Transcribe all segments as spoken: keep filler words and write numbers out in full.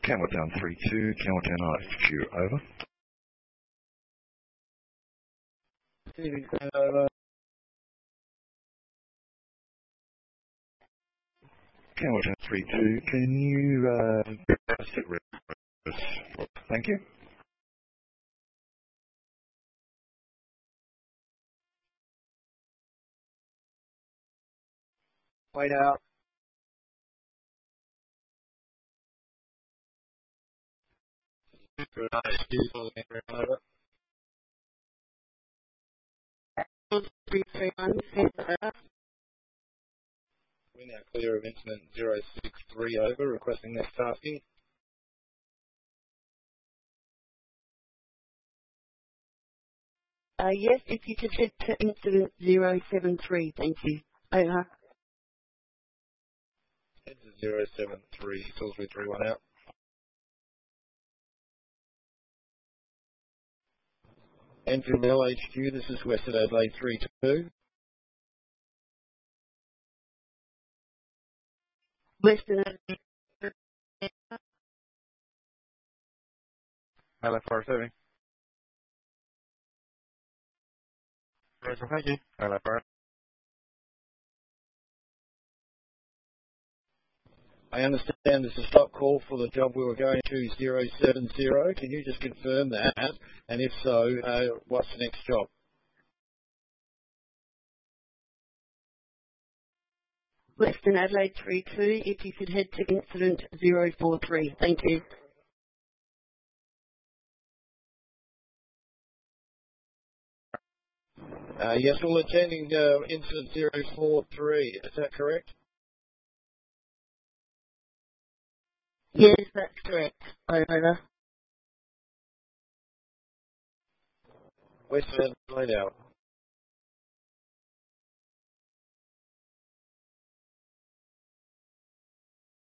Campbelltown three two, Campbelltown R F Q, over. Stevie, over. Campbelltown three two, can you uh, sit reverse? Thank you. Wait out. Good night, Steve. Over. three three one, we're now clear of incident zero six three, over, requesting next tasking. Uh, yes, if you could head to incident zero seven three, thank you. Over. Head to zero seven three, Salisbury three one out. Enfield L H Q, this is Western Adelaide three two. Western Adelaide. Hello, Forest Serving. Thank you. Hello, Forest. I understand this is a stop call for the job we were going to zero seven zero. Can you just confirm that? And if so, uh, what's the next job? Western Adelaide three two, if you could head to incident zero four three, thank you. Uh, yes, all attending uh, incident zero four three, is that correct? Yes, that's correct. Over. Western Adelaide out.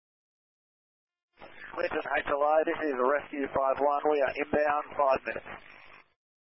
Western H L A, this is Rescue five one, we are inbound, five minutes.